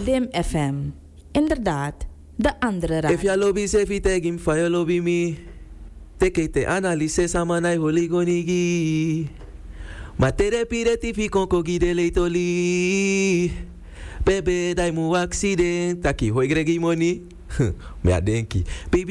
Lim FM. Inderdaad, de andere radio. If ya lobby se fi tegim fa ya lobby mi. Teke te analise samanai holigonigi. Ma tere pireti fi konkogi de leitoli. Bebe dai mu accident. Taki hoi gregi money. Me adenki. Baby